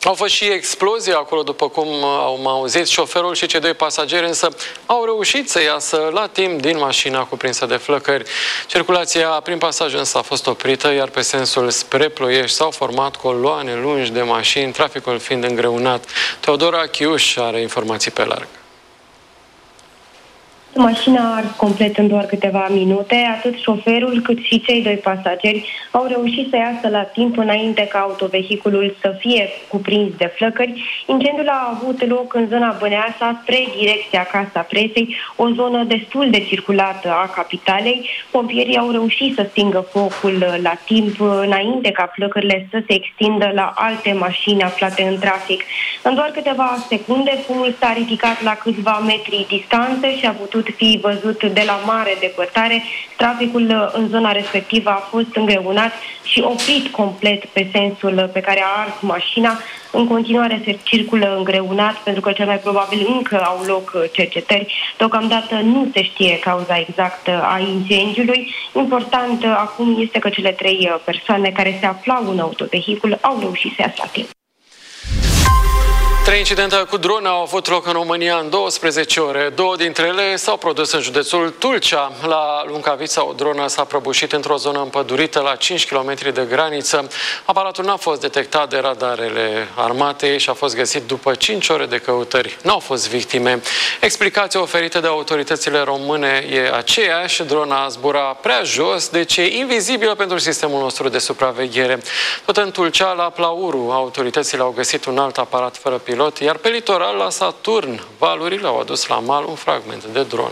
Au fost și explozii acolo, după cum am auzit. Șoferul și cei doi pasageri însă au reușit să iasă la timp din mașina cuprinsă de flăcări. Circulația prin pasaj însă a fost oprită, iar pe sensul spre Ploiești s-au format coloane lungi de mașini, traficul fiind îngreunat. Teodora Chiuș are informații pe larg. Mașina a ars complet în doar câteva minute. Atât șoferul cât și cei doi pasageri au reușit să iasă la timp înainte ca autovehiculul să fie cuprins de flăcări. Incendiul a avut loc în zona Băneasa, spre direcția Casa Presei, o zonă destul de circulată a capitalei. Pompierii au reușit să stingă focul la timp înainte ca flăcările să se extindă la alte mașini aflate în trafic. În doar câteva secunde, fumul s-a ridicat la câțiva metri distanță și a putut fi văzut de la mare depărtare. Traficul în zona respectivă a fost îngreunat și oprit complet pe sensul pe care a ars mașina. În continuare se circulă îngreunat pentru că cel mai probabil încă au loc cercetări. Deocamdată nu se știe cauza exactă a incendiului. Important acum este că cele 3 persoane care se aflau în autovehicul au reușit să iasă la timp. 3 incidente cu drone au avut loc în România în 12 ore. 2 dintre ele s-au produs în județul Tulcea. La Luncavița, o dronă s-a prăbușit într-o zonă împădurită la 5 km de graniță. Aparatul n-a fost detectat de radarele armatei și a fost găsit după 5 ore de căutări. N-au fost victime. Explicația oferită de autoritățile române e aceeași. Drona a zburat prea jos, deci e invizibilă pentru sistemul nostru de supraveghere. Tot în Tulcea, la Plauru, autoritățile au găsit un alt aparat fără pilot, iar pe litoral, la Saturn, valurile au adus la mal un fragment de dronă.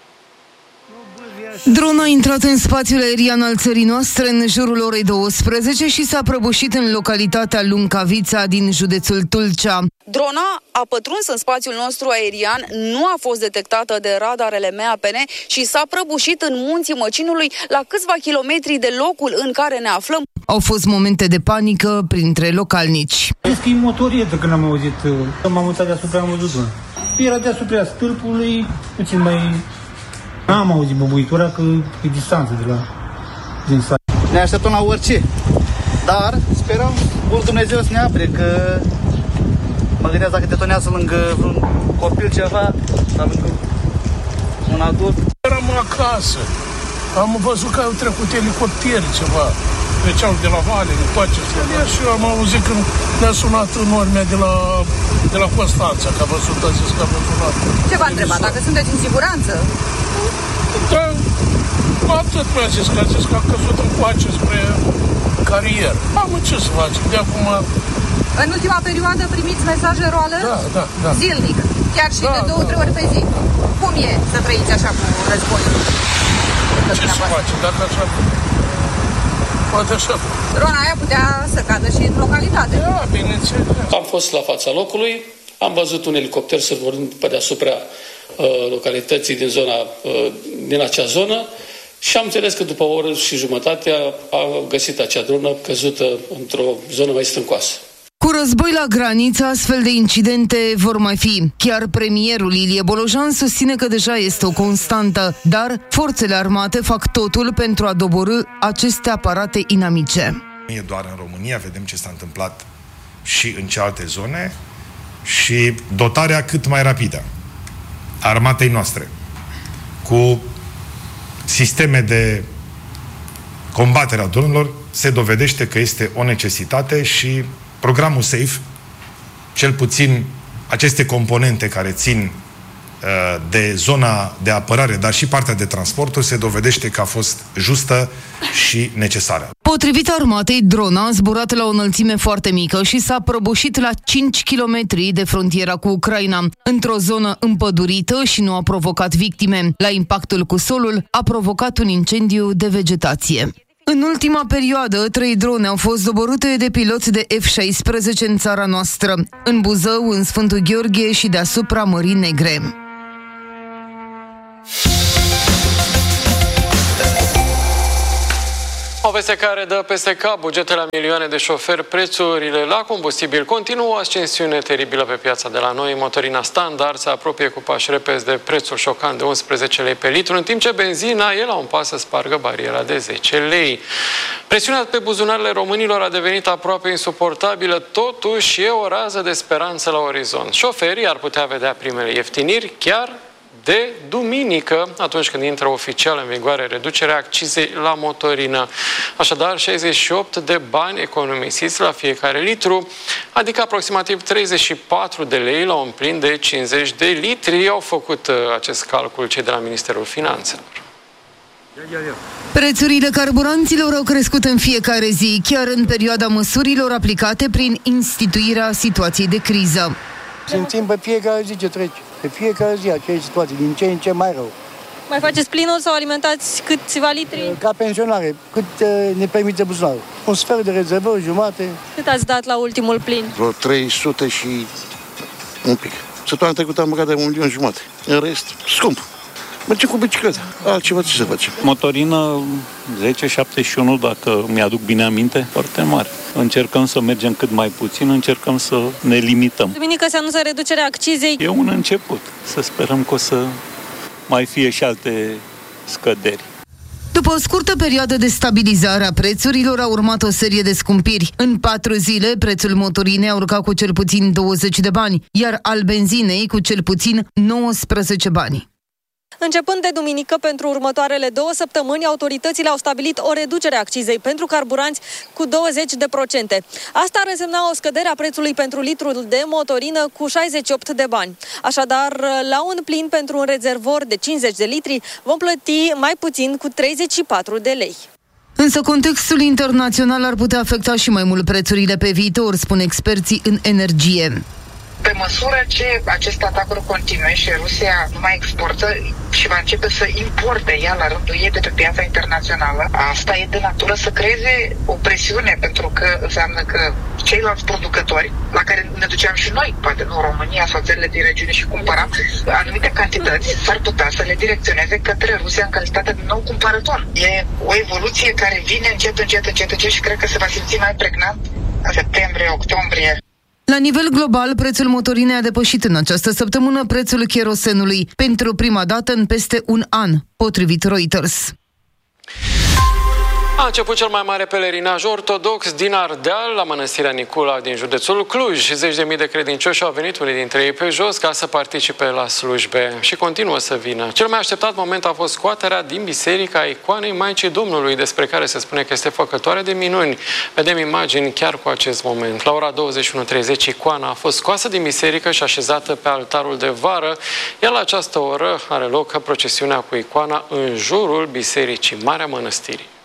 Drona a intrat în spațiul aerian al țării noastre în jurul orei 12 și s-a prăbușit în localitatea Luncavița din județul Tulcea. Drona a pătruns în spațiul nostru aerian, nu a fost detectată de radarele MAPN și s-a prăbușit în munții Măcinului, la câțiva kilometri de locul în care ne aflăm. Au fost momente de panică printre localnici. Știți că e motorietă când am auzit, m-am mutat deasupra, am văzut drona. Era deasupra stâlpului, puțin mai... N-am auzit bubuitura, că e distanță de la din sat. Ne așteptăm la orice, dar sperăm mult Dumnezeu să ne apere, că mă gândesc dacă detonează lângă vreun copil ceva, sau lângă un adult. Eram acasă, am văzut că au trecut elicoptere ceva, treceau de la vale, de toate astea. Și eu am auzit când ne-a sunat în urmea de la Constanța, că a văzut, a zis că a văzut. Ce v-a întrebat? Dacă sunteți în siguranță? Da, atât mi-a zis, că a zis că a căzut încoace spre carieră. Mamă, ce să facem? De acum... În ultima perioadă primiți mesaje roale? Da. Zilnic, chiar și de 2-3 ori pe zi. Cum e să trăiți așa cu războiul? Ce să facem? Dacă așa... Poate așa. Drona aia putea să cadă și în localitate. Da, bineînțeles. Am fost la fața locului, am văzut un elicopter sărbărind pe deasupra localității din acea zonă și am înțeles că după o oră și jumătate a găsit acea dronă căzută într-o zonă mai stâncoasă. Cu război la graniță, astfel de incidente vor mai fi. Chiar premierul Ilie Bolojan susține că deja este o constantă, dar forțele armate fac totul pentru a doborî aceste aparate inamice. Nu e doar în România, vedem ce s-a întâmplat și în cealaltă zone și dotarea cât mai rapidă a armatei noastre cu sisteme de combatere a dronelor se dovedește că este o necesitate și programul SAFE, cel puțin aceste componente care țin de zona de apărare, dar și partea de transporturi, se dovedește că a fost justă și necesară. Potrivit armatei, drona a zburat la o înălțime foarte mică și s-a prăbușit la 5 km de frontiera cu Ucraina, într-o zonă împădurită și nu a provocat victime. La impactul cu solul a provocat un incendiu de vegetație. În ultima perioadă, 3 drone au fost doborâte de piloți de F-16 în țara noastră, în Buzău, în Sfântul Gheorghe și deasupra Mării Negre. O veste care dă peste cap bugetele la milioane de șoferi, prețurile la combustibil continuă o ascensiune teribilă pe piața de la noi. Motorina standard se apropie cu pași repezi de prețul șocant de 11 lei pe litru, în timp ce benzina e la un pas să spargă bariera de 10 lei. Presiunea pe buzunarele românilor a devenit aproape insuportabilă, totuși e o rază de speranță la orizont. Șoferii ar putea vedea primele ieftiniri chiar de duminică, atunci când intră oficial în vigoare reducerea accizei la motorină. Așadar, 68 de bani economisiți la fiecare litru, adică aproximativ 34 de lei la un plin de 50 de litri. Au făcut acest calcul cei de la Ministerul Finanțelor. Prețurile carburanților au crescut în fiecare zi, chiar în perioada măsurilor aplicate prin instituirea situației de criză. Simțim pe fiecare zi ce trece. Pe fiecare zi aceeași situație, din ce în ce mai rău. Mai faceți plinul sau alimentați câțiva litri? Ca pensionare, cât ne permite buzunarul. Un sfert de rezervă, o jumate. Cât ați dat la ultimul plin? Vreo 300 și un pic. Săptămâna trecută am băgat de 1,5 milion. În rest, scump. Mergem cu bicicleta. Altceva ce să facem? Motorină 10,71, dacă mi-aduc bine aminte, foarte mare. Încercăm să mergem cât mai puțin, încercăm să ne limităm. Duminică se anunță reducerea accizei. E un început. Să sperăm că o să mai fie și alte scăderi. După o scurtă perioadă de stabilizare a prețurilor, a urmat o serie de scumpiri. În 4 zile, prețul motorinei a urcat cu cel puțin 20 de bani, iar al benzinei cu cel puțin 19 bani. Începând de duminică, pentru următoarele 2 săptămâni, autoritățile au stabilit o reducere a accizei pentru carburanți cu 20%. Asta ar însemna o scădere a prețului pentru litrul de motorină cu 68 de bani. Așadar, la un plin pentru un rezervor de 50 de litri, vom plăti mai puțin cu 34 de lei. Însă contextul internațional ar putea afecta și mai mult prețurile pe viitor, spun experții în energie. Pe măsură ce aceste atacuri continue și Rusia nu mai exportă și va începe să importe ea la rândul ei de pe piața internațională, asta e de natură să creeze o presiune, pentru că înseamnă că ceilalți producători, la care ne duceam și noi, poate nu România sau țările din regiune și cumpăram anumite cantități, s-ar putea să le direcționeze către Rusia în calitate de nou cumpărător. E o evoluție care vine încet și cred că se va simți mai pregnant în septembrie, octombrie. La nivel global, prețul motorinei a depășit în această săptămână prețul cherosenului, pentru prima dată în peste un an, potrivit Reuters. A început cel mai mare pelerinaj ortodox din Ardeal, la Mănăstirea Nicula din județul Cluj. 10.000 de credincioși au venit, unii dintre ei pe jos, ca să participe la slujbe și continuă să vină. Cel mai așteptat moment a fost scoaterea din biserică a icoanei Maicii Domnului, despre care se spune că este făcătoare de minuni. Vedem imagini chiar cu acest moment. La ora 21:30, icoana a fost scoasă din biserică și așezată pe altarul de vară, iar la această oră are loc procesiunea cu icoana în jurul Bisericii Marea Mănăstirii.